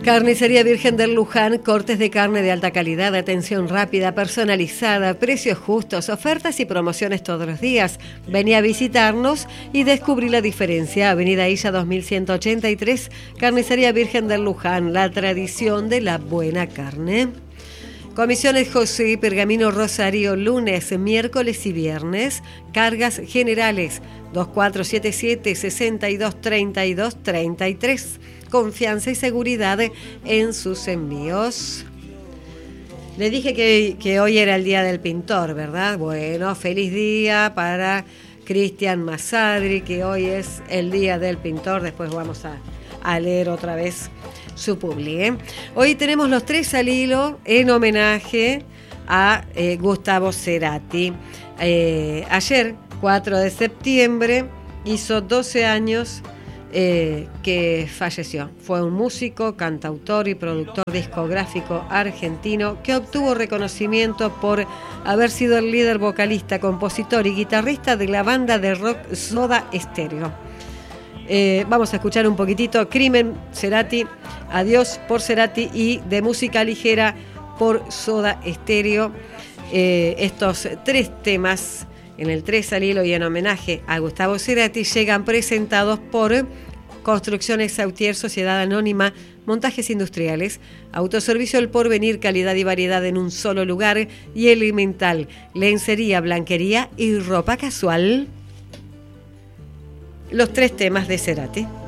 Carnicería Virgen del Luján, cortes de carne de alta calidad, atención rápida, personalizada, precios justos, ofertas y promociones todos los días. Vení a visitarnos y descubrí la diferencia. Avenida Illa 2183, Carnicería Virgen del Luján, la tradición de la buena carne. Comisiones José, Pergamino Rosario, lunes, miércoles y viernes. Cargas generales 2477-623233. Confianza y seguridad en sus envíos. Le dije que hoy era el día del pintor, ¿verdad? Bueno, feliz día para Cristian Masadri, que hoy es el día del pintor. Después vamos a leer otra vez su publi. Hoy tenemos los tres al hilo en homenaje a Gustavo Cerati. Ayer, 4 de septiembre, hizo 12 años que falleció. Fue un músico, cantautor y productor discográfico argentino que obtuvo reconocimiento por haber sido el líder vocalista, compositor y guitarrista de la banda de rock Soda Stereo. Vamos a escuchar un poquitito Crimen, Cerati, Adiós por Cerati y de música ligera por Soda Stereo. Estos tres temas en el 3 al hilo y en homenaje a Gustavo Cerati llegan presentados por Construcciones Sautier, Sociedad Anónima, Montajes Industriales, Autoservicio El Porvenir, calidad y variedad en un solo lugar, y Elemental, lencería, blanquería y ropa casual. Los tres temas de Cerati.